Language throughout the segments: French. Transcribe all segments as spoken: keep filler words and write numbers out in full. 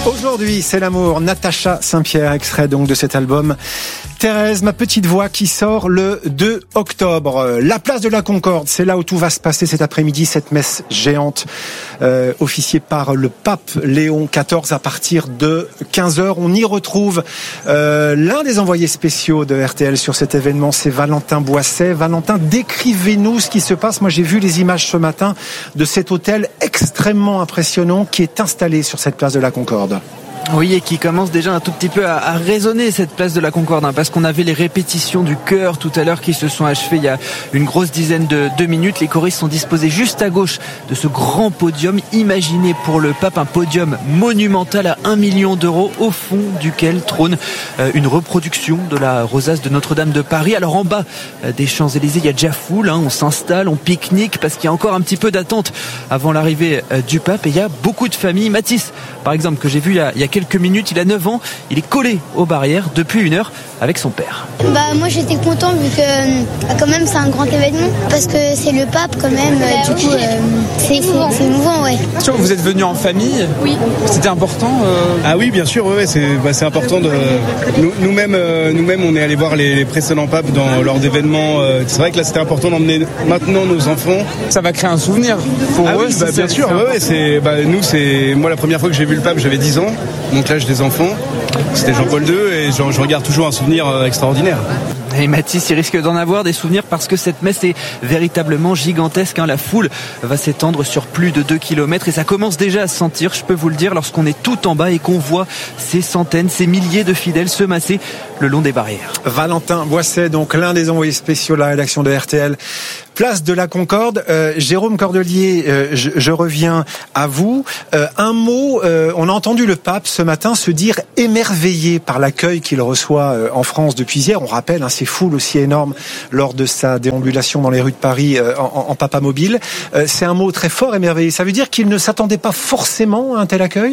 Aujourd'hui, c'est l'amour. Natacha Saint-Pierre, extrait donc de cet album Thérèse, ma petite voix, qui sort le deux octobre. La place de la Concorde, c'est là où tout va se passer cet après-midi, cette messe géante euh, officiée par le pape Léon quatorze à partir de quinze heures. On y retrouve euh, l'un des envoyés spéciaux de R T L sur cet événement, c'est Valentin Boisset. Valentin, décrivez-nous ce qui se passe. Moi, j'ai vu les images ce matin de cet hôtel extrêmement impressionnant qui est installé sur cette place de la Concorde. Oui, et qui commence déjà un tout petit peu à, à résonner cette place de la Concorde, hein, parce qu'on avait les répétitions du chœur tout à l'heure qui se sont achevées il y a une grosse dizaine de, de minutes. Les choristes sont disposés juste à gauche de ce grand podium imaginé pour le pape, un podium monumental à un million d'euros au fond duquel trône euh, une reproduction de la rosace de Notre-Dame de Paris. Alors en bas euh, des Champs-Élysées, il y a déjà foule, hein, on s'installe, on pique-nique parce qu'il y a encore un petit peu d'attente avant l'arrivée euh, du pape, et il y a beaucoup de familles. Mathis, par exemple, que j'ai vu il y a, il y a quelques minutes, il a neuf ans, il est collé aux barrières depuis une heure avec son père. Bah moi j'étais content vu que quand même c'est un grand événement, parce que c'est le pape quand même, euh, du coup euh, c'est, c'est, c'est émouvant, ouais. Vous êtes venu en famille ? Oui. C'était important euh... Ah oui, bien sûr, ouais, c'est, bah, c'est important de... Nous, nous-mêmes, euh, nous-mêmes, on est allé voir les, les précédents papes dans, lors d'événements. Euh, c'est vrai que là c'était important d'emmener maintenant nos enfants. Ça va créer un souvenir pour ah eux. Oui, bah, bien sûr, ouais, ouais, c'est, bah, nous c'est... Moi la première fois que j'ai vu le pape j'avais dix ans, donc l'âge des enfants. C'était Jean-Paul deux et je, je regarde toujours un souvenir extraordinaire. Et Mathis, il risque d'en avoir des souvenirs parce que cette messe est véritablement gigantesque, hein. La foule va s'étendre sur plus de deux kilomètres et ça commence déjà à se sentir, je peux vous le dire, lorsqu'on est tout en bas et qu'on voit ces centaines, ces milliers de fidèles se masser le long des barrières. Valentin Boisset, donc l'un des envoyés spéciaux de la rédaction de R T L. Place de la Concorde. Euh, Jérôme Cordelier, euh, je, je reviens à vous. Euh, un mot, euh, on a entendu le pape ce matin se dire émerveillé par l'accueil qu'il reçoit euh, en France depuis hier. On rappelle, hein, ces foules aussi énormes lors de sa déambulation dans les rues de Paris euh, en, en papamobile. Euh, c'est un mot très fort, émerveillé. Ça veut dire qu'il ne s'attendait pas forcément à un tel accueil ?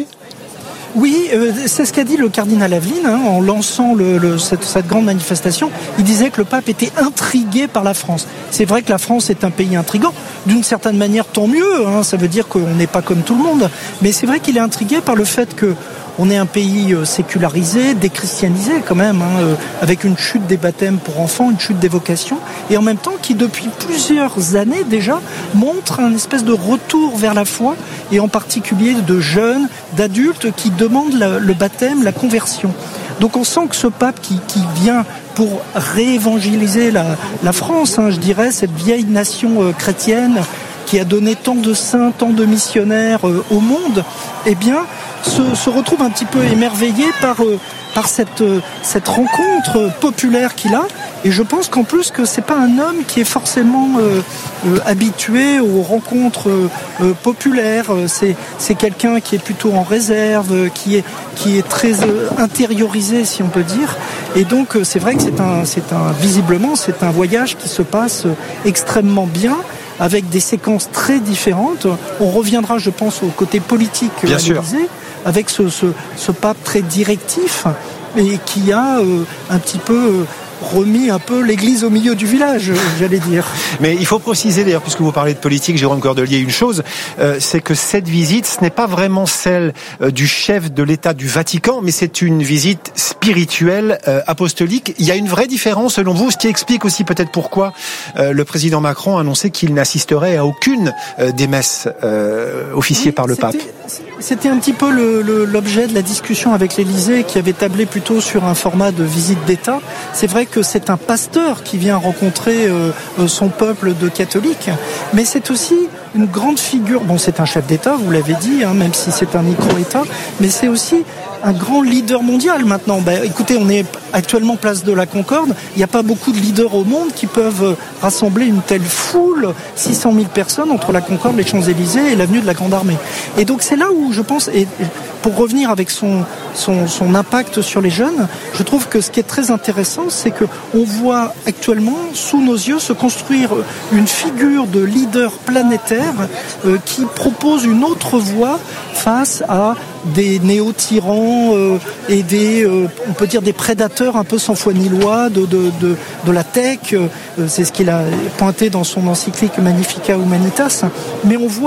Oui, euh, c'est ce qu'a dit le cardinal Aveline, hein, en lançant le, le, cette, cette grande manifestation. Il disait que le pape était intrigué par la France. C'est vrai que la France est un pays intrigant. D'une certaine manière, tant mieux. Hein, ça veut dire qu'on n'est pas comme tout le monde. Mais c'est vrai qu'il est intrigué par le fait que on est un pays sécularisé, déchristianisé quand même, hein, euh, avec une chute des baptêmes pour enfants, une chute des vocations, et en même temps qui depuis plusieurs années déjà montre un espèce de retour vers la foi, et en particulier de jeunes, d'adultes qui demandent la, le baptême, la conversion. Donc on sent que ce pape qui, qui vient pour réévangéliser la, la France, hein, je dirais, cette vieille nation euh, chrétienne qui a donné tant de saints, tant de missionnaires euh, au monde, eh bien, se, se retrouve un petit peu émerveillé par, euh, par cette, euh, cette rencontre populaire qu'il a. Et je pense qu'en plus que c'est pas un homme qui est forcément euh, euh, habitué aux rencontres euh, populaires. C'est, c'est quelqu'un qui est plutôt en réserve, euh, qui est, qui est très euh, intériorisé, si on peut dire. Et donc, euh, c'est vrai que c'est un, c'est un, visiblement, c'est un voyage qui se passe euh, extrêmement bien, avec des séquences très différentes. On reviendra, je pense, au côté politique à l'Élysée, avec ce, ce, ce pape très directif et qui a euh, un petit peu euh, remis un peu l'église au milieu du village, j'allais dire. Mais il faut préciser d'ailleurs, puisque vous parlez de politique, Jérôme Cordelier, une chose, euh, c'est que cette visite, ce n'est pas vraiment celle euh, du chef de l'État du Vatican, mais c'est une visite spirituelle, euh, apostolique. Il y a une vraie différence selon vous, ce qui explique aussi peut-être pourquoi euh, le président Macron a annoncé qu'il n'assisterait à aucune euh, des messes euh, officiées oui, par le c'était, pape. C'était un petit peu le, le, l'objet de la discussion avec l'Élysée, qui avait tablé plutôt sur un format de visite d'État. C'est vrai que c'est un pasteur qui vient rencontrer euh, son peuple de catholiques, mais c'est aussi une grande figure. Bon, c'est un chef d'État, vous l'avez dit, hein, même si c'est un micro-État, mais c'est aussi un grand leader mondial maintenant. Ben, écoutez, on est actuellement place de la Concorde. Il n'y a pas beaucoup de leaders au monde qui peuvent rassembler une telle foule, six cent mille personnes entre la Concorde, les Champs-Élysées et l'avenue de la Grande Armée. Et donc c'est là où je pense, et pour revenir avec son, son, son impact sur les jeunes, je trouve que ce qui est très intéressant, c'est que on voit actuellement sous nos yeux se construire une figure de leader planétaire euh, qui propose une autre voie face à des néo-tyrans euh, et des, euh, on peut dire des prédateurs un peu sans foi ni loi de, de, de, de la tech. Euh, c'est ce qu'il a pointé dans son encyclique Magnificat Humanitas. Mais on voit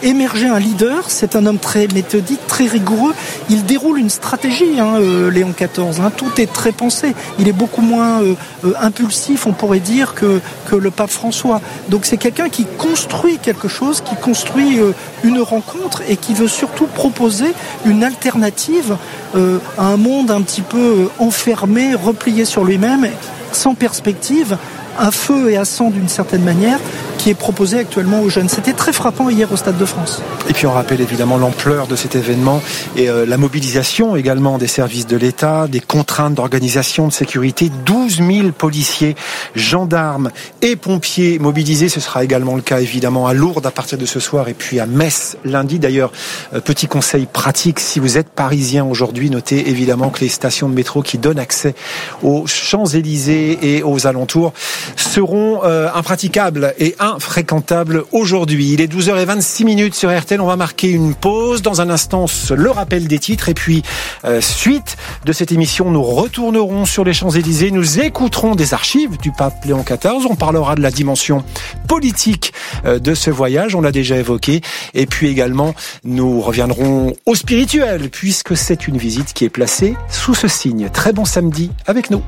émerger un leader. C'est un homme très méthodique, très rigoureux. Il déroule une stratégie, hein, euh, Léon quatorze. Hein. Tout est très pensé. Il est beaucoup moins euh, euh, impulsif, on pourrait dire, que, que le pape François. Donc c'est quelqu'un qui construit quelque chose, qui construit euh, une rencontre et qui veut surtout proposer une alternative euh, à un monde un petit peu euh, enfermé, replié sur lui-même, sans perspective, à feu et à sang d'une certaine manière, qui est proposé actuellement aux jeunes. C'était très frappant hier au Stade de France. Et puis on rappelle évidemment l'ampleur de cet événement et euh, la mobilisation également des services de l'État, des contraintes d'organisation, de sécurité. douze mille policiers, gendarmes et pompiers mobilisés. Ce sera également le cas évidemment à Lourdes à partir de ce soir et puis à Metz lundi. D'ailleurs, euh, petit conseil pratique, si vous êtes parisien aujourd'hui, notez évidemment que les stations de métro qui donnent accès aux Champs-Élysées et aux alentours seront euh, impraticables et infréquentables aujourd'hui. Il est douze heures vingt-six minutes sur R T L. On va marquer une pause. Dans un instant, le rappel des titres. Et puis, euh, suite de cette émission, nous retournerons sur les Champs-Élysées. Nous écouterons des archives du pape Léon quatorze. On parlera de la dimension politique euh, de ce voyage. On l'a déjà évoqué. Et puis également, nous reviendrons au spirituel, puisque c'est une visite qui est placée sous ce signe. Très bon samedi avec nous.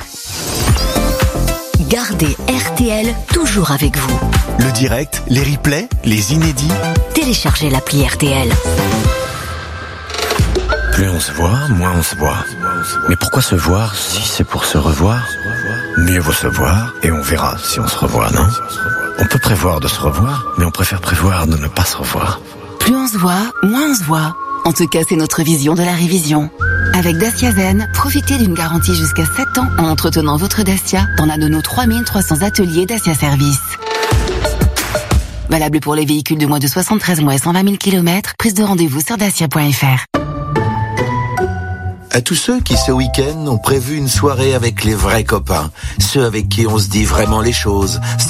Gardez R T L toujours avec vous. Le direct, les replays, les inédits. Téléchargez l'appli R T L. Plus on se voit, moins on se voit. Mais pourquoi se voir si c'est pour se revoir ? Mieux vaut se voir et on verra si on se revoit, non ? On peut prévoir de se revoir, mais on préfère prévoir de ne pas se revoir. Plus on se voit, moins on se voit. En tout cas, c'est notre vision de la révision. Avec Dacia Zen, profitez d'une garantie jusqu'à sept ans en entretenant votre Dacia dans l'un de nos trois mille trois cents ateliers Dacia Service. Valable pour les véhicules de moins de soixante-treize mois et cent vingt mille kilomètres. Prise de rendez-vous sur dacia point f r. À tous ceux qui, ce week-end, ont prévu une soirée avec les vrais copains, ceux avec qui on se dit vraiment les choses,